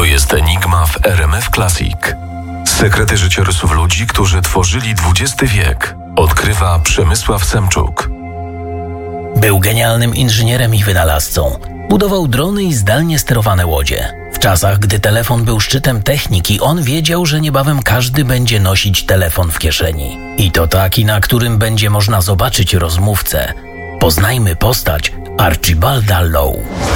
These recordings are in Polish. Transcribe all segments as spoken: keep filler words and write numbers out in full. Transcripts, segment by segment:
To jest Enigma w R M F Classic. Sekrety życiorysów ludzi, którzy tworzyli dwudziesty wiek, odkrywa Przemysław Semczuk. Był genialnym inżynierem i wynalazcą. Budował drony i zdalnie sterowane łodzie. W czasach, gdy telefon był szczytem techniki, on wiedział, że niebawem każdy będzie nosić telefon w kieszeni. I to taki, na którym będzie można zobaczyć rozmówcę. Poznajmy postać Archibalda Lowe.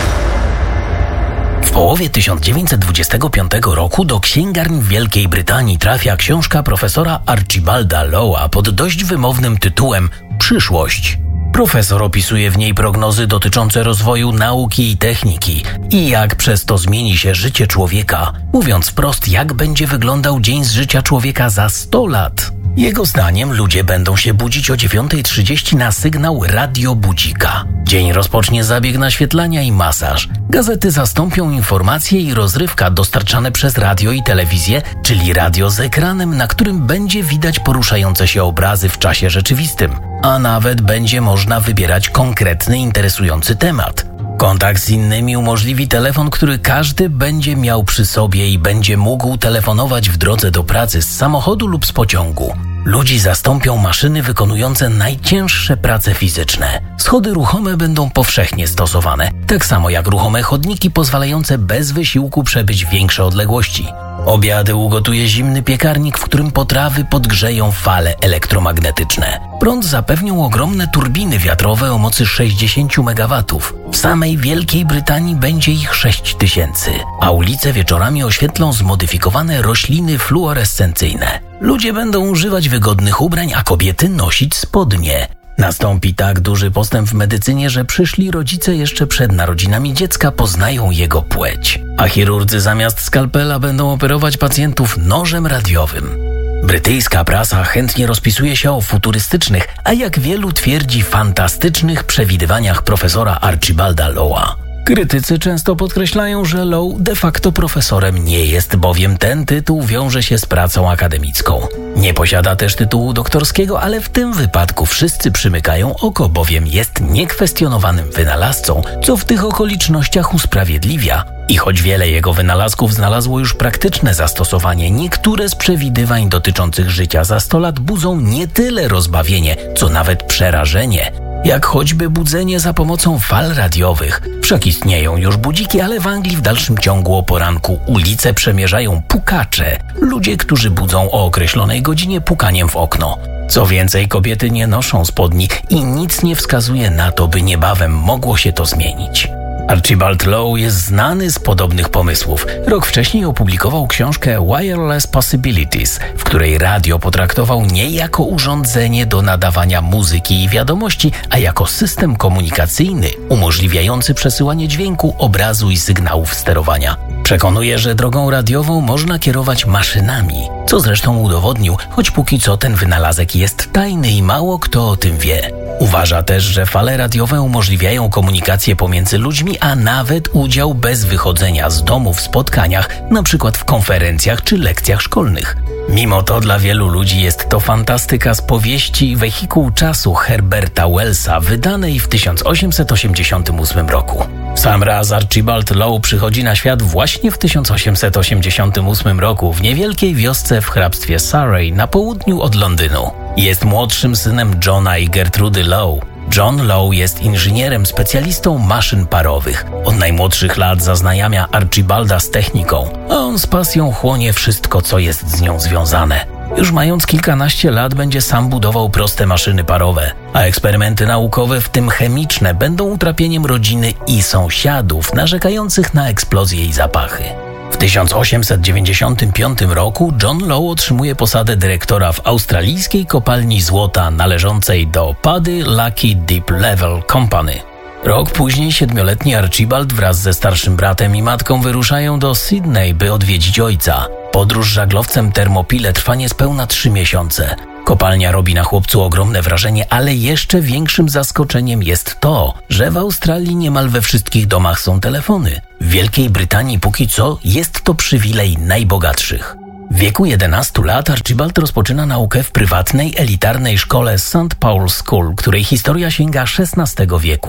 W połowie tysiąc dziewięćset dwudziestego piątego roku do księgarni w Wielkiej Brytanii trafia książka profesora Archibalda Lowe'a pod dość wymownym tytułem Przyszłość. Profesor opisuje w niej prognozy dotyczące rozwoju nauki i techniki i jak przez to zmieni się życie człowieka, mówiąc wprost, jak będzie wyglądał dzień z życia człowieka za sto lat. Jego zdaniem ludzie będą się budzić o dziewiąta trzydzieści na sygnał radiobudzika. Dzień rozpocznie zabieg naświetlania i masaż. Gazety zastąpią informacje i rozrywka dostarczane przez radio i telewizję, czyli radio z ekranem, na którym będzie widać poruszające się obrazy w czasie rzeczywistym. A nawet będzie można wybierać konkretny, interesujący temat. Kontakt z innymi umożliwi telefon, który każdy będzie miał przy sobie i będzie mógł telefonować w drodze do pracy z samochodu lub z pociągu. Ludzi zastąpią maszyny wykonujące najcięższe prace fizyczne. Schody ruchome będą powszechnie stosowane, tak samo jak ruchome chodniki pozwalające bez wysiłku przebyć większe odległości. Obiady ugotuje zimny piekarnik, w którym potrawy podgrzeją fale elektromagnetyczne. Prąd zapewnią ogromne turbiny wiatrowe o mocy sześćdziesiąt megawatów. W samej Wielkiej Brytanii będzie ich sześć tysięcy, a ulice wieczorami oświetlą zmodyfikowane rośliny fluorescencyjne. Ludzie będą używać wygodnych ubrań, a kobiety nosić spodnie. Nastąpi tak duży postęp w medycynie, że przyszli rodzice jeszcze przed narodzinami dziecka poznają jego płeć, a chirurdzy zamiast skalpela będą operować pacjentów nożem radiowym. Brytyjska prasa chętnie rozpisuje się o futurystycznych, a jak wielu twierdzi fantastycznych przewidywaniach profesora Archibalda Lowe'a. Krytycy często podkreślają, że Lowe de facto profesorem nie jest, bowiem ten tytuł wiąże się z pracą akademicką. Nie posiada też tytułu doktorskiego, ale w tym wypadku wszyscy przymykają oko, bowiem jest niekwestionowanym wynalazcą, co w tych okolicznościach usprawiedliwia. I choć wiele jego wynalazków znalazło już praktyczne zastosowanie, niektóre z przewidywań dotyczących życia za sto lat budzą nie tyle rozbawienie, co nawet przerażenie. Jak choćby budzenie za pomocą fal radiowych. Wszak istnieją już budziki, ale w Anglii w dalszym ciągu o poranku ulice przemierzają pukacze. Ludzie, którzy budzą o określonej godzinie pukaniem w okno. Co więcej, kobiety nie noszą spodni i nic nie wskazuje na to, by niebawem mogło się to zmienić. Archibald Lowe jest znany z podobnych pomysłów. Rok wcześniej opublikował książkę Wireless Possibilities, w której radio potraktował nie jako urządzenie do nadawania muzyki i wiadomości, a jako system komunikacyjny umożliwiający przesyłanie dźwięku, obrazu i sygnałów sterowania. Przekonuje, że drogą radiową można kierować maszynami, co zresztą udowodnił, choć póki co ten wynalazek jest tajny i mało kto o tym wie. Uważa też, że fale radiowe umożliwiają komunikację pomiędzy ludźmi, a nawet udział bez wychodzenia z domu w spotkaniach, np. w konferencjach czy lekcjach szkolnych. Mimo to dla wielu ludzi jest to fantastyka z powieści Wehikuł czasu Herberta Wellsa, wydanej w tysiąc osiemset osiemdziesiątym ósmym roku. Sam raz Archibald Lowe przychodzi na świat właśnie w tysiąc osiemset osiemdziesiątym ósmym roku w niewielkiej wiosce w hrabstwie Surrey na południu od Londynu. Jest młodszym synem Johna i Gertrudy Lowe. John Lowe jest inżynierem, specjalistą maszyn parowych. Od najmłodszych lat zaznajamia Archibalda z techniką, a on z pasją chłonie wszystko, co jest z nią związane. Już mając kilkanaście lat będzie sam budował proste maszyny parowe, a eksperymenty naukowe, w tym chemiczne, będą utrapieniem rodziny i sąsiadów narzekających na eksplozje i zapachy. W tysiąc osiemset dziewięćdziesiątym piątym roku John Lowe otrzymuje posadę dyrektora w australijskiej kopalni złota należącej do Paddy Lucky Deep Level Company. Rok później siedmioletni Archibald wraz ze starszym bratem i matką wyruszają do Sydney, by odwiedzić ojca. Podróż żaglowcem Thermopyle trwa niespełna trzy miesiące. Kopalnia robi na chłopcu ogromne wrażenie, ale jeszcze większym zaskoczeniem jest to, że w Australii niemal we wszystkich domach są telefony. W Wielkiej Brytanii póki co jest to przywilej najbogatszych. W wieku jedenastu lat Archibald rozpoczyna naukę w prywatnej, elitarnej szkole Saint Paul's School, której historia sięga szesnastego wieku.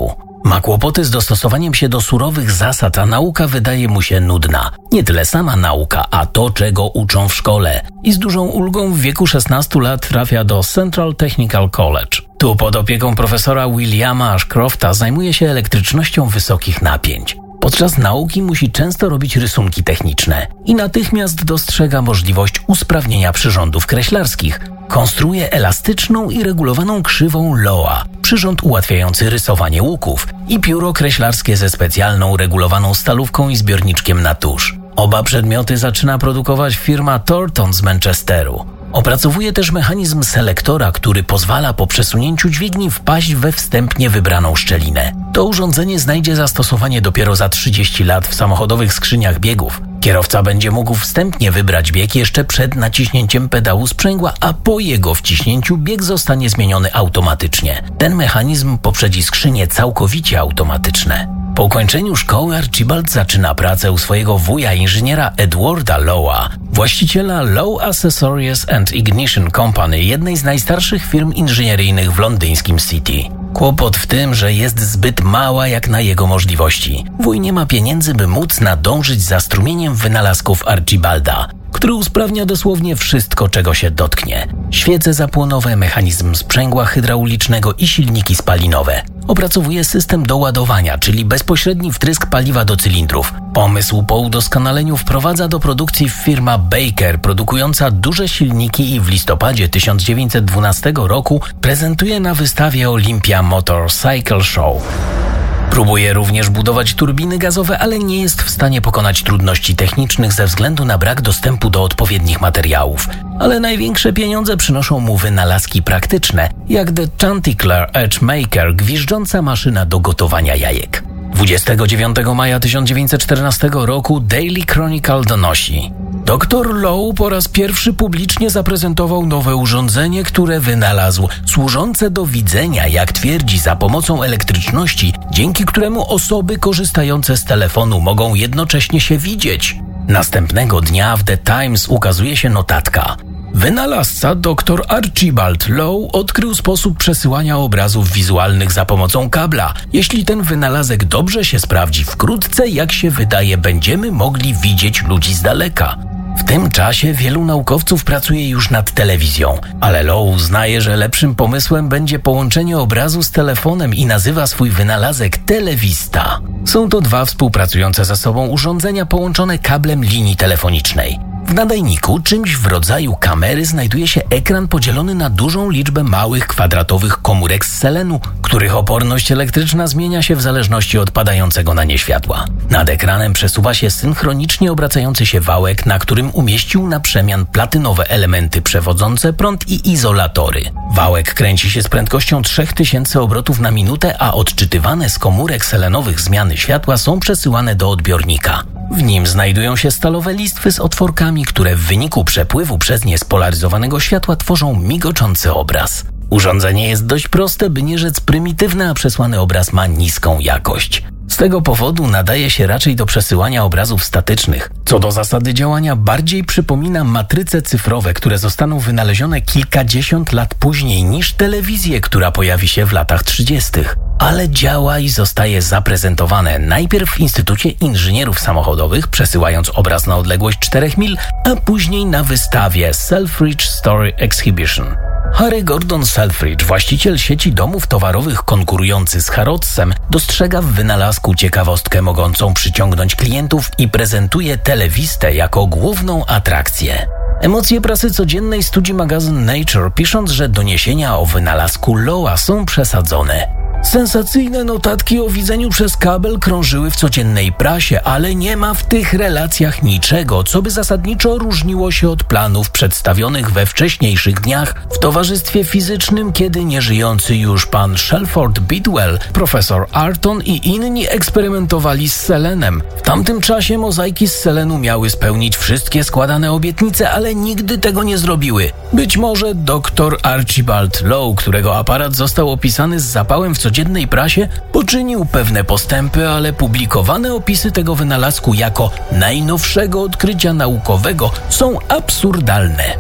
Ma kłopoty z dostosowaniem się do surowych zasad, a nauka wydaje mu się nudna. Nie tyle sama nauka, a to, czego uczą w szkole. I z dużą ulgą w wieku szesnastu lat trafia do Central Technical College. Tu pod opieką profesora Williama Ashcrofta zajmuje się elektrycznością wysokich napięć. Podczas nauki musi często robić rysunki techniczne i natychmiast dostrzega możliwość usprawnienia przyrządów kreślarskich. Konstruuje elastyczną i regulowaną krzywą Loa, przyrząd ułatwiający rysowanie łuków, i pióro kreślarskie ze specjalną regulowaną stalówką i zbiorniczkiem na tusz. Oba przedmioty zaczyna produkować firma Thornton z Manchesteru. Opracowuje też mechanizm selektora, który pozwala po przesunięciu dźwigni wpaść we wstępnie wybraną szczelinę. To urządzenie znajdzie zastosowanie dopiero za trzydzieści lat w samochodowych skrzyniach biegów. Kierowca będzie mógł wstępnie wybrać bieg jeszcze przed naciśnięciem pedału sprzęgła, a po jego wciśnięciu bieg zostanie zmieniony automatycznie. Ten mechanizm poprzedzi skrzynie całkowicie automatyczne. Po ukończeniu szkoły Archibald zaczyna pracę u swojego wuja inżyniera Edwarda Lowa, właściciela Low Accessories and Ignition Company, jednej z najstarszych firm inżynieryjnych w londyńskim City. Kłopot w tym, że jest zbyt mała jak na jego możliwości. Wuj nie ma pieniędzy, by móc nadążyć za strumieniem wynalazków Archibalda, który usprawnia dosłownie wszystko, czego się dotknie. Świece zapłonowe, mechanizm sprzęgła hydraulicznego i silniki spalinowe. Opracowuje system doładowania, czyli bezpośredni wtrysk paliwa do cylindrów. Pomysł po udoskonaleniu wprowadza do produkcji firma Baker, produkująca duże silniki, i w listopadzie tysiąc dziewięćset dwunastego roku prezentuje na wystawie Olympia Motorcycle Show. Próbuje również budować turbiny gazowe, ale nie jest w stanie pokonać trudności technicznych ze względu na brak dostępu do odpowiednich materiałów. Ale największe pieniądze przynoszą mu wynalazki praktyczne, jak The Chanticleer Edge Maker, gwiżdżąca maszyna do gotowania jajek. dwudziestego dziewiątego maja tysiąc dziewięćset czternastego roku Daily Chronicle donosi: doktor Low po raz pierwszy publicznie zaprezentował nowe urządzenie, które wynalazł, służące do widzenia, jak twierdzi, za pomocą elektryczności, dzięki któremu osoby korzystające z telefonu mogą jednocześnie się widzieć. Następnego dnia w The Times ukazuje się notatka: wynalazca dr Archibald Low odkrył sposób przesyłania obrazów wizualnych za pomocą kabla. Jeśli ten wynalazek dobrze się sprawdzi, wkrótce, jak się wydaje, będziemy mogli widzieć ludzi z daleka. W tym czasie wielu naukowców pracuje już nad telewizją, ale Low uznaje, że lepszym pomysłem będzie połączenie obrazu z telefonem i nazywa swój wynalazek Telewista. Są to dwa współpracujące ze sobą urządzenia połączone kablem linii telefonicznej. W nadajniku, czymś w rodzaju kamery, znajduje się ekran podzielony na dużą liczbę małych, kwadratowych komórek z selenu, których oporność elektryczna zmienia się w zależności od padającego na nie światła. Nad ekranem przesuwa się synchronicznie obracający się wałek, na którym umieścił na przemian platynowe elementy przewodzące prąd i izolatory. Wałek kręci się z prędkością trzy tysiące obrotów na minutę, a odczytywane z komórek selenowych zmiany światła są przesyłane do odbiornika. W nim znajdują się stalowe listwy z otworkami, które w wyniku przepływu przez nie spolaryzowanego światła tworzą migoczący obraz. Urządzenie jest dość proste, by nie rzec prymitywne, a przesłany obraz ma niską jakość. Z tego powodu nadaje się raczej do przesyłania obrazów statycznych. Co do zasady działania, bardziej przypomina matryce cyfrowe, które zostaną wynalezione kilkadziesiąt lat później niż telewizję, która pojawi się w latach trzydziestych. Ale działa i zostaje zaprezentowane najpierw w Instytucie Inżynierów Samochodowych, przesyłając obraz na odległość czterech mil, a później na wystawie Selfridge Story Exhibition. Harry Gordon Selfridge, właściciel sieci domów towarowych konkurujący z Harrodsem, dostrzega w wynalazku ciekawostkę mogącą przyciągnąć klientów i prezentuje telewistę jako główną atrakcję. Emocje prasy codziennej studzi magazyn Nature, pisząc, że doniesienia o wynalazku Lowa są przesadzone. Sensacyjne notatki o widzeniu przez kabel krążyły w codziennej prasie, ale nie ma w tych relacjach niczego, co by zasadniczo różniło się od planów przedstawionych we wcześniejszych dniach w towarzystwie fizycznym, kiedy nieżyjący już pan Shelford Bidwell, profesor Arton i inni eksperymentowali z selenem. W tamtym czasie mozaiki z selenu miały spełnić wszystkie składane obietnice, ale nigdy tego nie zrobiły. Być może dr Archibald Low, którego aparat został opisany z zapałem w codziennej prasie, poczynił pewne postępy, ale publikowane opisy tego wynalazku jako najnowszego odkrycia naukowego są absurdalne.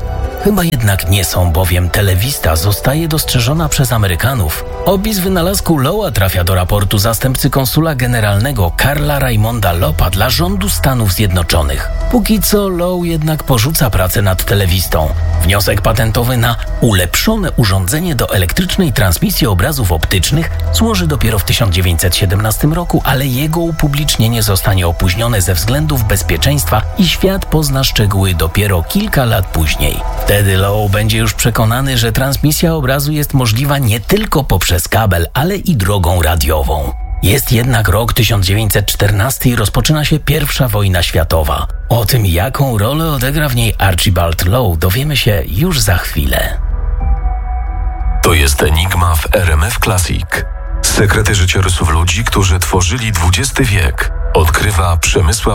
Chyba jednak nie są, bowiem telewista zostaje dostrzeżona przez Amerykanów. Opis wynalazku Lowa trafia do raportu zastępcy konsula generalnego Karla Raymonda Lopa dla rządu Stanów Zjednoczonych. Póki co Low jednak porzuca pracę nad telewistą. Wniosek patentowy na ulepszone urządzenie do elektrycznej transmisji obrazów optycznych złoży dopiero w tysiąc dziewięćset siedemnastym roku, ale jego upublicznienie zostanie opóźnione ze względów bezpieczeństwa i świat pozna szczegóły dopiero kilka lat później. Wtedy Low będzie już przekonany, że transmisja obrazu jest możliwa nie tylko poprzez kabel, ale i drogą radiową. Jest jednak rok tysiąc dziewięćset czternasty i rozpoczyna się pierwsza wojna światowa. O tym, jaką rolę odegra w niej Archibald Low, dowiemy się już za chwilę. To jest Enigma w R M F Classic. Sekrety życiorysów ludzi, którzy tworzyli dwudziesty wiek. Odkrywa Przemysław